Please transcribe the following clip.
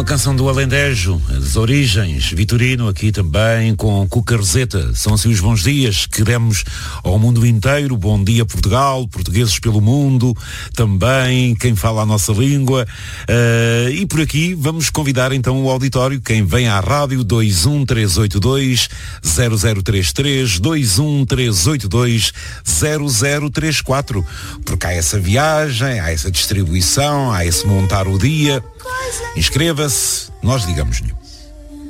Uma canção do Alentejo, as origens, Vitorino aqui também com Cuca Roseta. São assim os bons dias que demos ao mundo inteiro. Bom dia Portugal, portugueses pelo mundo, também quem fala a nossa língua. E por aqui vamos convidar então o auditório, quem vem à rádio 21382-0033, 21382-0034, porque há essa viagem, há essa distribuição, há esse montar o dia. Inscreva-se, nós ligamos-lhe.